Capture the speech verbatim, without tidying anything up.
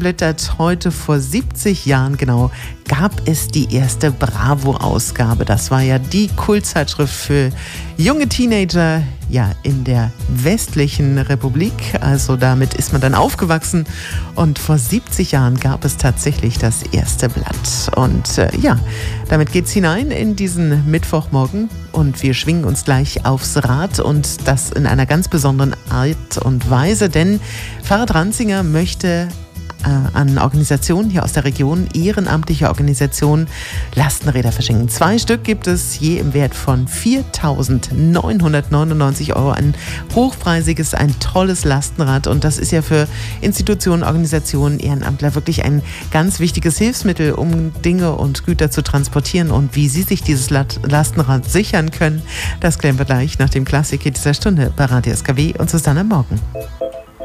blättert heute vor siebzig Jahren genau, gab es die erste Bravo-Ausgabe. Das war ja die Kultzeitschrift für junge Teenager, ja, in der westlichen Republik. Also damit ist man dann aufgewachsen. Und vor siebzig Jahren gab es tatsächlich das erste Blatt. Und äh, ja, damit geht's hinein in diesen Mittwochmorgen. Und wir schwingen uns gleich aufs Rad und das in einer ganz besonderen Art und Weise. Denn Pfarrer Dranzinger möchte an Organisationen hier aus der Region, ehrenamtliche Organisationen, Lastenräder verschenken. Zwei Stück gibt es, je im Wert von viertausendneunhundertneunundneunzig Euro. Ein hochpreisiges, ein tolles Lastenrad. Und das ist ja für Institutionen, Organisationen, Ehrenamtler wirklich ein ganz wichtiges Hilfsmittel, um Dinge und Güter zu transportieren. Und wie Sie sich dieses Lastenrad sichern können, das klären wir gleich nach dem Klassiker dieser Stunde bei Radio S K W und Susanne Morgen.